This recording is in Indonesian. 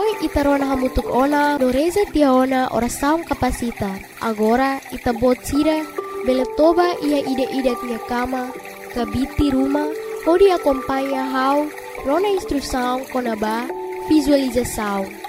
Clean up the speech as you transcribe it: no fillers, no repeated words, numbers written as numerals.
Noi itarona hamutuk ona no reza tiaona ora saung kapasita. Agora itabot sira bele toba ia ide-ide nya kama kabiti rumah hodi acompanha hau rona instrução konaba visualização.